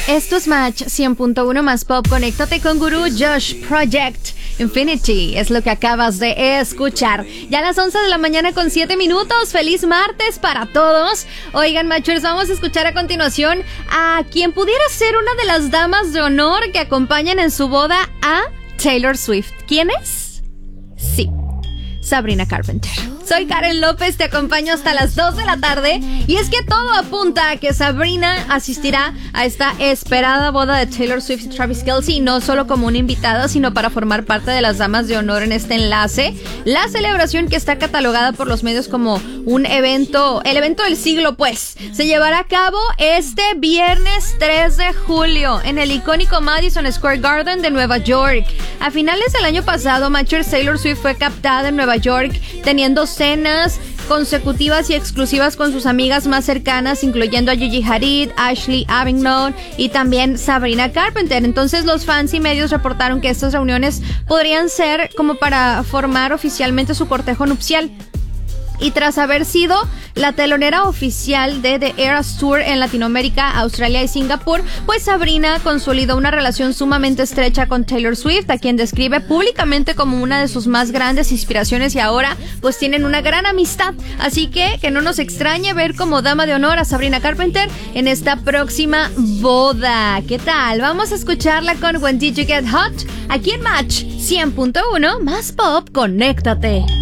Esto es Match 100.1 más pop. Conéctate con Gurú Josh Project Infinity. Es lo que acabas de escuchar. Ya a las 11 de la mañana con 7 minutos. Feliz martes para todos. Oigan, Matchers, vamos a escuchar a continuación a quien pudiera ser una de las damas de honor que acompañan en su boda a Taylor Swift. ¿Quién es? Sí, Sabrina Carpenter. Soy Karen López, te acompaño hasta las 2 de la tarde. Y es que todo apunta a que Sabrina asistirá a esta esperada boda de Taylor Swift y Travis Kelce, no solo como una invitada, sino para formar parte de las damas de honor en este enlace. La celebración, que está catalogada por los medios como un evento, el evento del siglo, pues, se llevará a cabo este viernes 3 de julio en el icónico Madison Square Garden de Nueva York. A finales del año pasado, Matchers, Taylor Swift fue captada en Nueva York teniendo cenas consecutivas y exclusivas con sus amigas más cercanas, incluyendo a Gigi Hadid, Ashley Avignon y también Sabrina Carpenter. Entonces los fans y medios reportaron que estas reuniones podrían ser como para formar oficialmente su cortejo nupcial. Y tras haber sido la telonera oficial de The Eras Tour en Latinoamérica, Australia y Singapur, pues Sabrina consolidó una relación sumamente estrecha con Taylor Swift, a quien describe públicamente como una de sus más grandes inspiraciones, y ahora pues tienen una gran amistad. Así que no nos extrañe ver como dama de honor a Sabrina Carpenter en esta próxima boda. ¿Qué tal? Vamos a escucharla con When Did You Get Hot aquí en Match 100.1 más pop. Conéctate.